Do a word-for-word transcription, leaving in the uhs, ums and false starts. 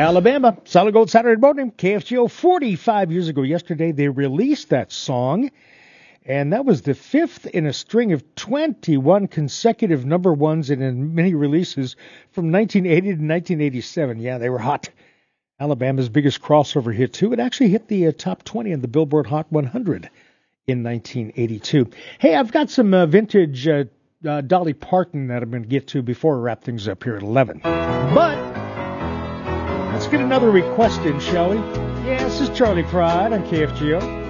Alabama, Solid Gold Saturday morning, K F G O. forty-five years ago yesterday, they released that song, and that was the fifth in a string of twenty-one consecutive number ones and in many releases from nineteen eighty to nineteen eighty-seven. Yeah, they were hot. Alabama's biggest crossover hit, too. It actually hit the uh, top twenty on the Billboard Hot one hundred in nineteen eighty-two. Hey, I've got some uh, vintage uh, uh, Dolly Parton that I'm going to get to before we wrap things up here at eleven. But let's get another request in, shall we? Yeah, this is Charlie Pride on K F G O.